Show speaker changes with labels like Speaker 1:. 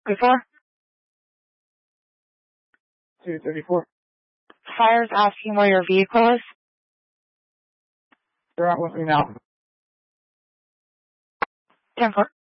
Speaker 1: Before?
Speaker 2: 234.
Speaker 1: Fire's asking where your vehicle is.
Speaker 2: They're out with me now.
Speaker 1: 10-4.